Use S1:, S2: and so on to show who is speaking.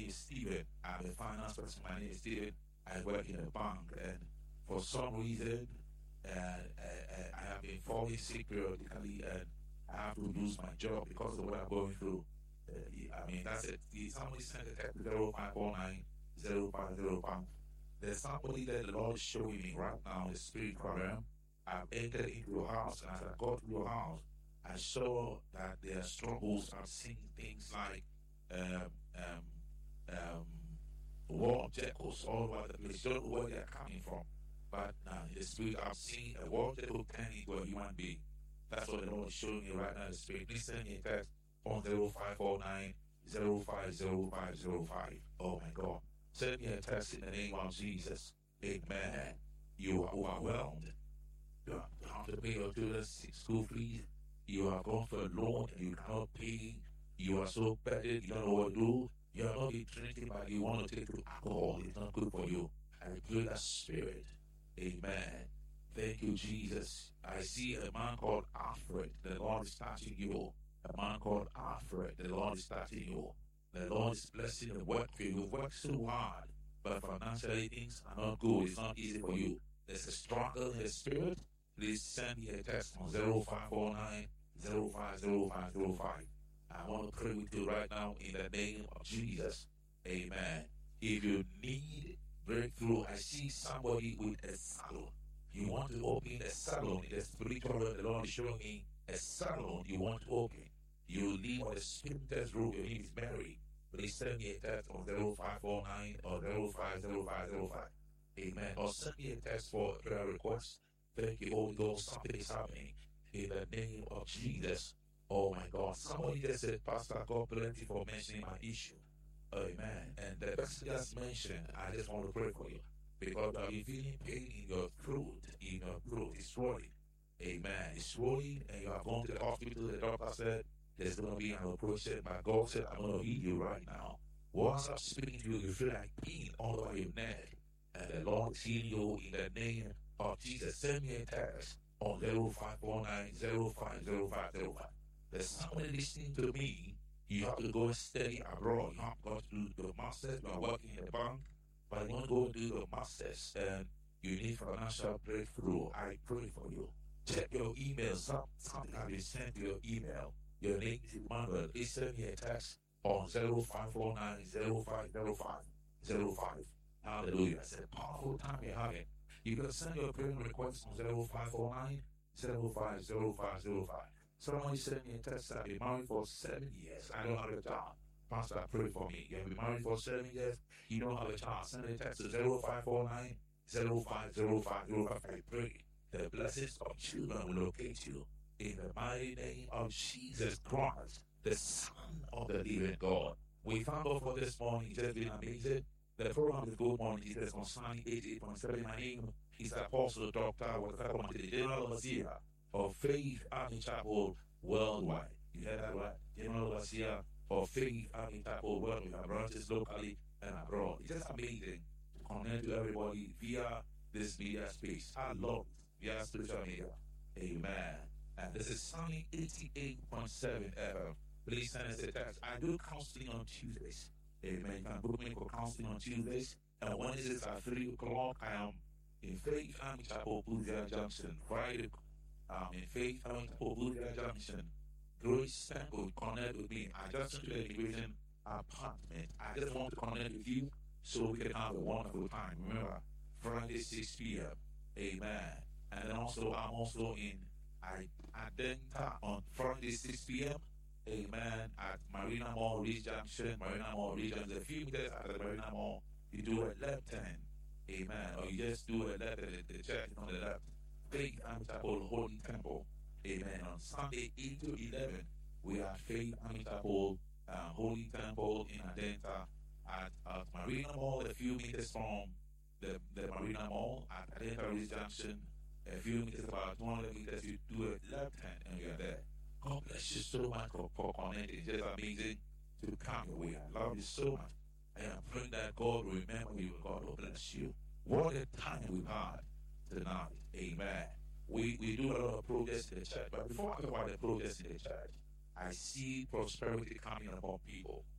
S1: name is Stephen. I'm a finance person. My name is Stephen. I work in a bank, and for some reason, I have been falling sick periodically, and I have to lose my job because of what I'm going through. I mean, that's it. Somebody sent a text 0549 0505. There's somebody that the Lord is showing me right now in the spiritual realm. I've entered into your house, and as I got to your house, I saw that there are struggles. I'm seeing things like war objects all over the place. Don't know where they're coming from. But in the spirit, I'm seeing a war object turn into a human being. That's what the Lord is showing me right now in the spirit. Please send me a text on 0549 050505. Oh my God. Send me a text in the name of Jesus. Amen. You are overwhelmed. You have to pay your children's school fees. You are going for a loan and you cannot pay. You are so burdened, you don't know what to do. You are not be drinking, but you want to take to alcohol. It's not good for you. I pray that spirit. Amen. Thank you, Jesus. I see a man called Alfred. The Lord is touching you. A man called Alfred. The Lord is touching you. The Lord is blessing the work for you. You've worked so hard, but financially things are not good. It's not easy for you. There's a struggle in the spirit. Please send me a text on 0549 050505. I want to pray with you right now in the name of Jesus. Amen. If you need breakthrough, I see somebody with a salon. You want to open a salon in the spiritual world. The Lord is showing me a salon you want to open. You live on the spirit's roof. Your name is Mary. Please send me a text on 0549 or 050505. Amen. Or send me a text for a prayer request. Thank you, Holy Ghost. Something is happening in the name of Jesus. Oh my God. Somebody just said, Pastor, God bless you for mentioning my issue. Amen. And the person just mentioned, I just want to pray for you. Because you are feeling pain in your throat. It's swollen. Amen. It's swollen and you are going to the hospital. The doctor said there's going to be an operation. But God said, I'm going to heal you right now. Once I'm speaking to you, you feel like pain all over your neck. And the Lord is healing you in the name of Jesus. Send me a text on 0549 050505. There's somebody listening to me. You have to go and study abroad. You have got to do your master's. You are working in a bank, but you want to go and do your master's and you need financial breakthrough. I pray for you. Check your emails. Something has been sent to your email. Your name is Emmanuel. Please send me a text on 0549 050505. Hallelujah. It's a powerful time you're having. You can send your prayer request on 0549 050505. Somebody sent me a text. I've been married for 7 years. I don't have a child. Pastor, pray for me. You've been married for 7 years. You don't have a child. Send a text to 0549 050505. I pray the blessings of children will locate you in the mighty name of Jesus Christ, the Son of the living God. We thank God for this morning. It's just been amazing. The program is Good Morning Jesus on Sunny 88.7. My name is Apostle Dr. Watakoman, the General Overseer of Faith Army Chapel Worldwide. You heard that right? General Overseer of Faith Army Chapel Worldwide. We have branches locally and abroad. It's just amazing to connect to everybody via this media space. I love it via social media. Amen. And this is Sunny 88.7 FM. Please send us a text. I do counseling on Tuesdays. Amen. You can book me for counseling on Tuesdays. And Wednesdays at 3 o'clock, I am in Faith Army Chapel, Boothia Junction. Friday, in Faith Army Chapel, Boothia Junction. Grace Temple, connect with me. I just went to the immigration apartment. I just want to connect with you so we can have a wonderful time. Remember, Friday, 6 p.m. Amen. And then also, I'm also in Adenta on Friday, 6 p.m. Amen. At Marina Mall, Ridge Junction, Marina Mall, Ridge Junction. A few meters at the Marina Mall, you do a left hand. Amen. Or you just do a left hand. The church is on the left. Faith Army Chapel, Holy Temple. Amen. On Sunday, 8 to 11, we are Faith Army Chapel, Holy Temple in Adenta at Marina Mall, a few meters from the Marina Mall at Adenta Ridge Junction. A few meters, about 200 meters, you do a left hand and you are there. God bless you so much for connecting. It's just amazing to come your way. I love you so much. I am praying that God will remember you. God will bless you. What a time we've had tonight. Amen. We do a lot of progress in the church. But before I talk about the progress in the church, I see prosperity coming upon people.